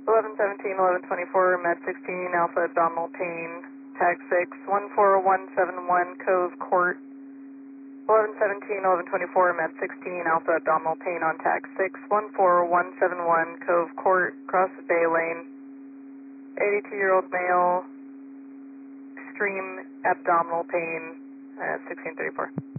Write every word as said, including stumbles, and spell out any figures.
eleven seventeen, eleven twenty-four, Med sixteen, Alpha Abdominal Pain, Tag six, one four one seven one, Cove Court. eleven seventeen, eleven twenty-four, Med sixteen, Alpha Abdominal Pain on Tag six, one four one seven one, Cove Court, across the Bay Lane. eighty-two-year-old male, extreme abdominal pain at sixteen thirty-four.